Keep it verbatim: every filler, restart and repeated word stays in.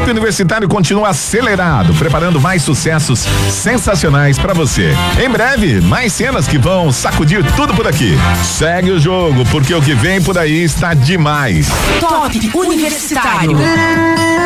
Top Universitário continua acelerado, preparando mais sucessos sensacionais pra você. Em breve, mais cenas que vão sacudir tudo por aqui. Segue o jogo, porque o que vem por aí está demais. Top Universitário.